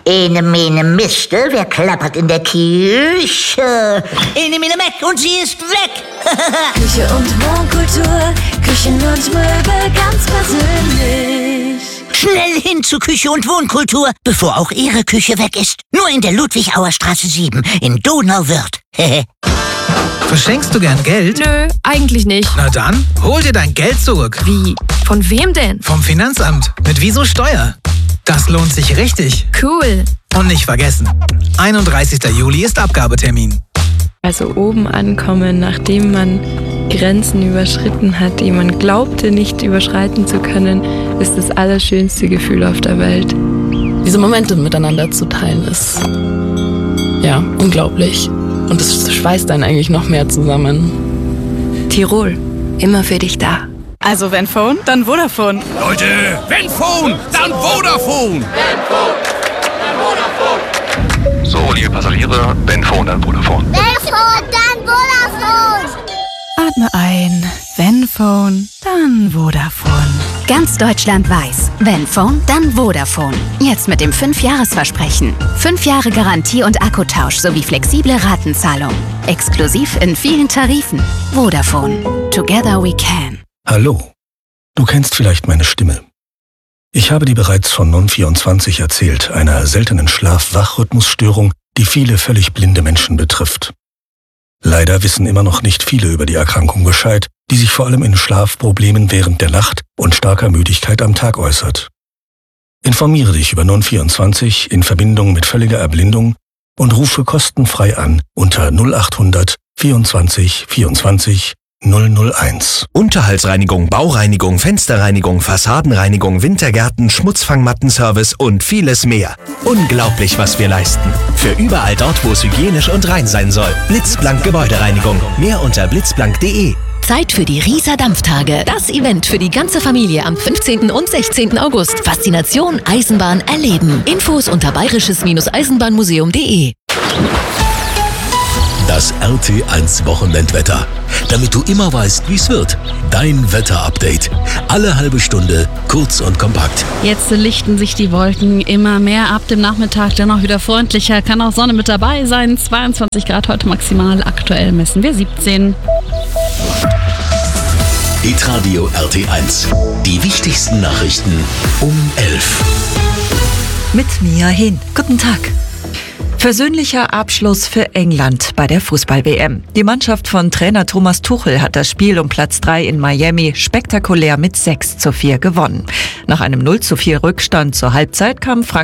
Ene mene Miste, wer klappert in der Küche? Ene mene Meck und sie ist weg. Küche und Wohnkultur, Küchen und Möbel ganz persönlich. Schnell hin zu Küche und Wohnkultur, bevor auch Ihre Küche weg ist. Nur in der Ludwigauer Straße 7 in Donauwörth. Verschenkst du gern Geld? Nö, eigentlich nicht. Na dann, hol dir dein Geld zurück. Wie? Von wem denn? Vom Finanzamt. Mit Wieso Steuer. Das lohnt sich richtig. Cool. Und nicht vergessen, 31. Juli ist Abgabetermin. Also oben ankommen, nachdem man Grenzen überschritten hat, die man glaubte nicht überschreiten zu können, ist das allerschönste Gefühl auf der Welt. Diese Momente miteinander zu teilen ist ja unglaublich. Und es schweißt einen eigentlich noch mehr zusammen. Tirol, immer für dich da. Also wenn Phone, dann Vodafone. Leute, wenn Phone, dann Vodafone. So, liebe Passagiere, wenn Phone, dann Vodafone. Wenn Phone, dann Vodafone. Atme ein. Wenn Phone, dann Vodafone. Ganz Deutschland weiß, wenn Phone, dann Vodafone. Jetzt mit dem 5-Jahres-Versprechen. 5 Jahre Garantie und Akkutausch sowie flexible Ratenzahlung. Exklusiv in vielen Tarifen. Vodafone. Together we can. Hallo. Du kennst vielleicht meine Stimme. Ich habe dir bereits von Non24 erzählt, einer seltenen Schlaf-Wach-Rhythmusstörung, die viele völlig blinde Menschen betrifft. Leider wissen immer noch nicht viele über die Erkrankung Bescheid, die sich vor allem in Schlafproblemen während der Nacht und starker Müdigkeit am Tag äußert. Informiere dich über Non24 in Verbindung mit völliger Erblindung und rufe kostenfrei an unter 0800 24 24 001. Unterhaltsreinigung, Baureinigung, Fensterreinigung, Fassadenreinigung, Wintergärten, Schmutzfangmattenservice und vieles mehr. Unglaublich, was wir leisten. Für überall dort, wo es hygienisch und rein sein soll. Blitzblank Gebäudereinigung. Mehr unter blitzblank.de. Zeit für die Riesa Dampftage. Das Event für die ganze Familie am 15. und 16. August. Faszination Eisenbahn erleben. Infos unter bayerisches-eisenbahnmuseum.de. Das RT1 Wochenendwetter. Damit du immer weißt, wie es wird. Dein Wetterupdate. Alle halbe Stunde, kurz und kompakt. Jetzt lichten sich die Wolken immer mehr ab dem Nachmittag, dann auch wieder freundlicher. Kann auch Sonne mit dabei sein. 22 Grad heute maximal. Aktuell messen wir 17. Hitradio RT1. Die wichtigsten Nachrichten um 11. Mit Mia Hin. Guten Tag. Versöhnlicher Abschluss für England bei der Fußball-WM. Die Mannschaft von Trainer Thomas Tuchel hat das Spiel um Platz 3 in Miami spektakulär mit 6:4 gewonnen. Nach einem 0:4 Rückstand zur Halbzeit kam Frankreich